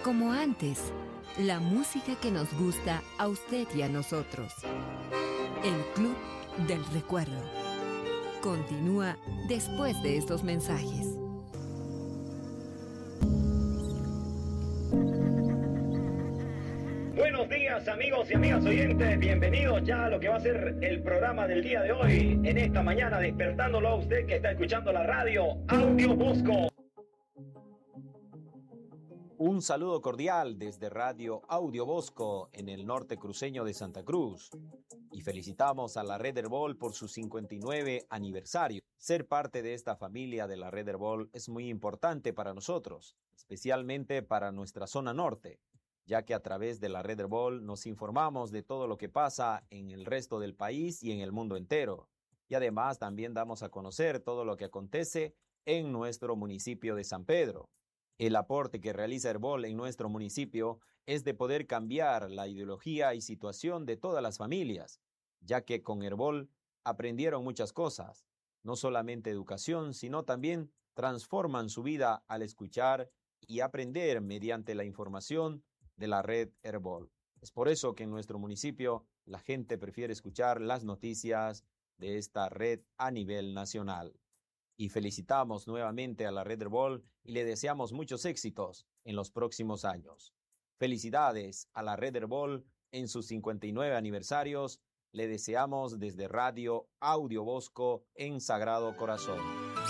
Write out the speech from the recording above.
Como antes, la música que nos gusta a usted y a nosotros. El Club del Recuerdo. Continúa después de estos mensajes. Buenos días, amigos y amigas oyentes, bienvenidos ya a lo que va a ser el programa del día de hoy, en esta mañana, despertándolo a usted que está escuchando la radio Audio Bosco. Un saludo cordial desde Radio Audio Bosco en el norte cruceño de Santa Cruz. Y felicitamos a la Red Herbol por su 59 aniversario. Ser parte de esta familia de la Red Herbol es muy importante para nosotros, especialmente para nuestra zona norte, ya que a través de la Red Herbol nos informamos de todo lo que pasa en el resto del país y en el mundo entero. Y además también damos a conocer todo lo que acontece en nuestro municipio de San Pedro. El aporte que realiza Herbol en nuestro municipio es de poder cambiar la ideología y situación de todas las familias, ya que con Herbol aprendieron muchas cosas, no solamente educación, sino también transforman su vida al escuchar y aprender mediante la información de la red Herbol. Es por eso que en nuestro municipio la gente prefiere escuchar las noticias de esta red a nivel nacional. Y felicitamos nuevamente a la Red Herbol y le deseamos muchos éxitos en los próximos años. Felicidades a la Red Herbol en sus 59 aniversarios. Le deseamos desde Radio Audio Bosco en Sagrado Corazón.